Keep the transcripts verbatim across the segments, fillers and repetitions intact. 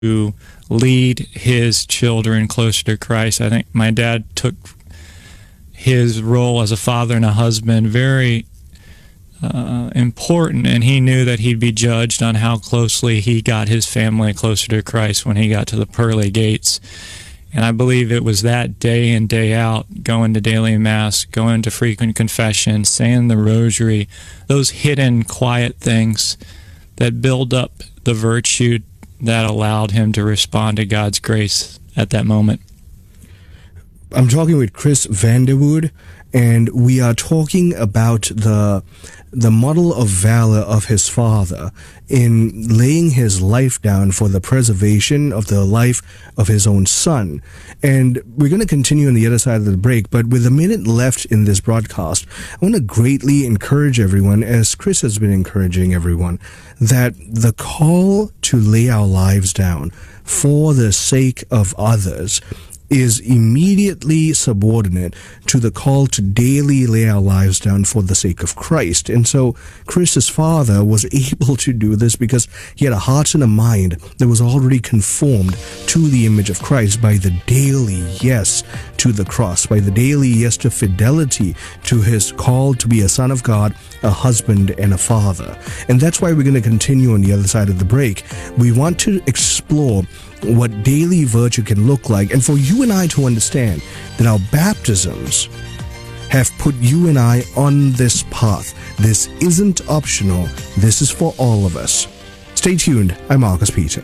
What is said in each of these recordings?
to lead his children closer to Christ. I think my dad took his role as a father and a husband very uh, important, and he knew that he'd be judged on how closely he got his family closer to Christ when he got to the pearly gates. And I believe it was that day in, day out, going to daily mass, going to frequent confession, saying the rosary, those hidden, quiet things that build up the virtue that allowed him to respond to God's grace at that moment. I'm talking with Chris Vanderwood, and we are talking about the the model of valor of his father in laying his life down for the preservation of the life of his own son. And we're going to continue on the other side of the break, but with a minute left in this broadcast, I want to greatly encourage everyone, as Chris has been encouraging everyone, that the call to lay our lives down for the sake of others is immediately subordinate to the call to daily lay our lives down for the sake of Christ. And so Chris's father was able to do this because he had a heart and a mind that was already conformed to the image of Christ by the daily yes to the cross, by the daily yes to fidelity to his call to be a son of God, a husband, and a father. And that's why we're going to continue on the other side of the break. We want to explore what daily virtue can look like, and for you and I to understand that our baptisms have put you and I on this path. This isn't optional. This is for all of us. Stay tuned. I'm Marcus Peter.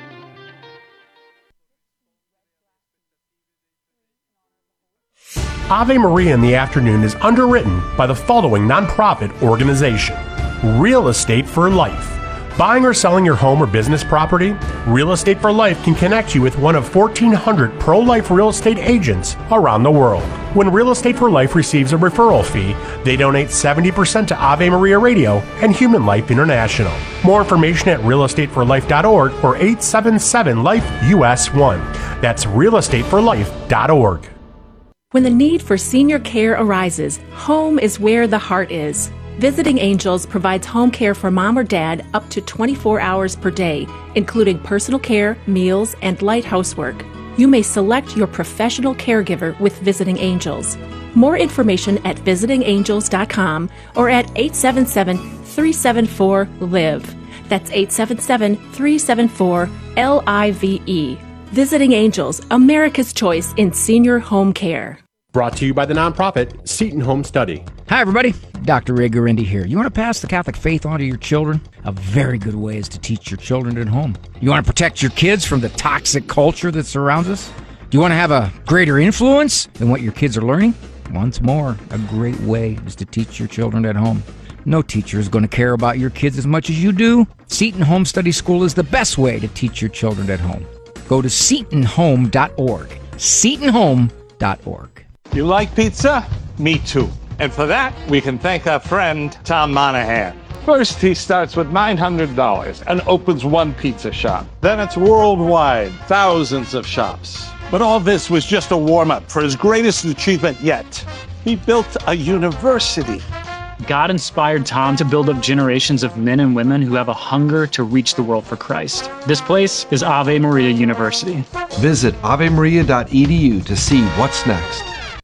Ave Maria in the Afternoon is underwritten by the following nonprofit organization: Real Estate for Life. Buying or selling your home or business property? Real Estate for Life can connect you with one of fourteen hundred pro-life real estate agents around the world. When Real Estate for Life receives a referral fee, they donate seventy percent to Ave Maria Radio and Human Life International. More information at real estate for life dot org or eight seven seven life U S one. That's real estate for life dot org. When the need for senior care arises, home is where the heart is. Visiting Angels provides home care for mom or dad up to twenty-four hours per day, including personal care, meals, and light housework. You may select your professional caregiver with Visiting Angels. More information at visiting angels dot com or at eight seven seven, three seven four, L I V E. That's eight seven seven, three seven four, L I V E. Visiting Angels, America's choice in senior home care. Brought to you by the nonprofit Seton Home Study. Hi, everybody. Doctor Ray Guarendi here. You want to pass the Catholic faith on to your children? A very good way is to teach your children at home. You want to protect your kids from the toxic culture that surrounds us? Do you want to have a greater influence than what your kids are learning? Once more, a great way is to teach your children at home. No teacher is going to care about your kids as much as you do. Seton Home Study School is the best way to teach your children at home. Go to seton home dot org. seton home dot org. You like pizza? Me too. And for that, we can thank our friend, Tom Monahan. First, he starts with nine hundred dollars and opens one pizza shop. Then it's worldwide, thousands of shops. But all this was just a warm-up for his greatest achievement yet. He built a university. God inspired Tom to build up generations of men and women who have a hunger to reach the world for Christ. This place is Ave Maria University. Visit ave maria dot e d u to see what's next.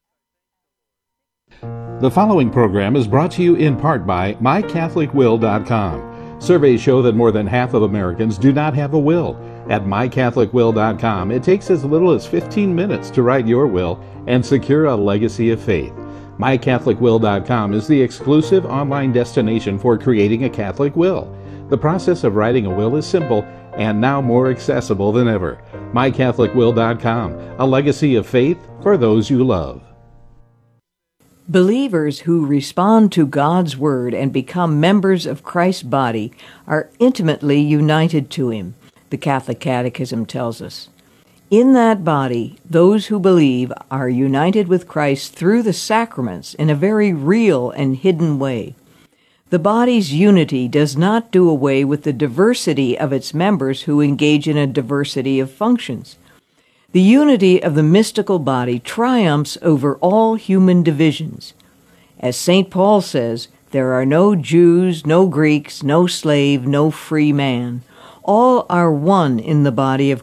The following program is brought to you in part by my catholic will dot com. Surveys show that more than half of Americans do not have a will. At my catholic will dot com, it takes as little as fifteen minutes to write your will and secure a legacy of faith. my catholic will dot com is the exclusive online destination for creating a Catholic will. The process of writing a will is simple and now more accessible than ever. my catholic will dot com, a legacy of faith for those you love. Believers who respond to God's Word and become members of Christ's body are intimately united to Him, the Catholic Catechism tells us. In that body, those who believe are united with Christ through the sacraments in a very real and hidden way. The body's unity does not do away with the diversity of its members who engage in a diversity of functions. The unity of the mystical body triumphs over all human divisions. As Saint Paul says, there are no Jews, no Greeks, no slave, no free man. all are one in the body of